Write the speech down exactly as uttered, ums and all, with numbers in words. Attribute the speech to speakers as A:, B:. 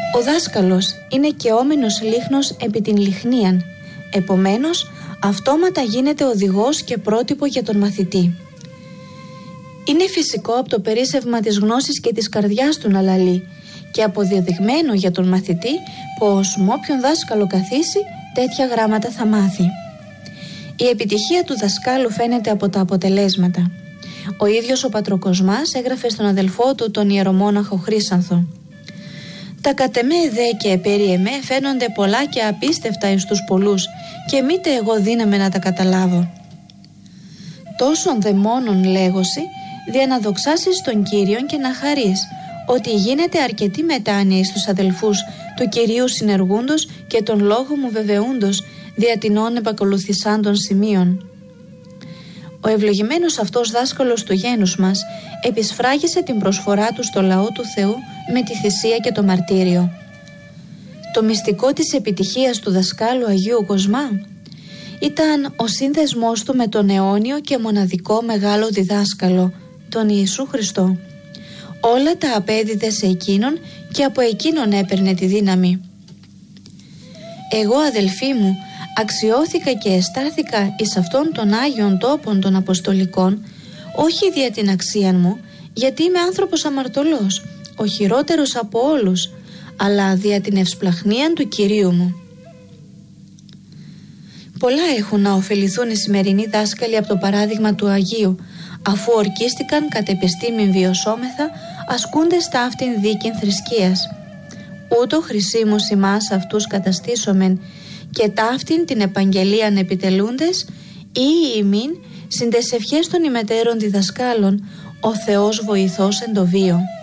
A: Ο δάσκαλος είναι καιόμενος λίχνος επί την λιχνίαν, επομένως αυτόματα γίνεται οδηγός και πρότυπο για τον μαθητή. Είναι φυσικό από το περίσσευμα της γνώσης και της καρδιάς του να λαλεί και αποδεδειγμένο για τον μαθητή πως με όποιον δάσκαλο καθίσει τέτοια γράμματα θα μάθει. Η επιτυχία του δασκάλου φαίνεται από τα αποτελέσματα. Ο ίδιος ο Πατροκοσμάς έγραφε στον αδελφό του τον ιερομόναχο Χρύσανθο: «Τα κατ' εμέ δε και περί εμέ φαίνονται πολλά και απίστευτα εις τους πολλούς και μήτε εγώ δύναμαι να τα καταλάβω. Τόσον δε μόνον λέγωση, δια να δοξάσεις τον Κύριον και να χαρείς, ότι γίνεται αρκετή μετάνοια εις τους αδελφούς του Κυρίου συνεργούντος και τον λόγο μου βεβαιούντος, δια τινών επακολουθησάν των σημείων». Ο ευλογημένος αυτός δάσκαλος του γένους μας επισφράγισε την προσφορά του στο λαό του Θεού με τη θυσία και το μαρτύριο. Το μυστικό της επιτυχίας του δασκάλου Αγίου Κοσμά ήταν ο σύνδεσμός του με τον αιώνιο και μοναδικό μεγάλο διδάσκαλο, τον Ιησού Χριστό. Όλα τα απέδιδε σε εκείνον και από εκείνον έπαιρνε τη δύναμη. «Εγώ, αδελφοί μου, αξιώθηκα και εστάθηκα εις αυτόν των Άγιων τόπων των Αποστολικών, όχι δια την αξία μου, γιατί είμαι άνθρωπος αμαρτωλός, ο χειρότερος από όλους, αλλά δια την ευσπλαχνία του Κυρίου μου». Πολλά έχουν να ωφεληθούν οι σημερινοί δάσκαλοι από το παράδειγμα του Αγίου, αφού ορκίστηκαν κατ' επιστήμην βιωσόμεθα, ασκούντες ταύτην δίκην θρησκείας. Ούτω χρησίμους ημάς αυτούς καταστήσομεν και ταύτην την επαγγελίαν επιτελούντες, ή ημίν συν τες ευχές των ημετέρων διδασκάλων, ο Θεός βοηθός εν το βίο.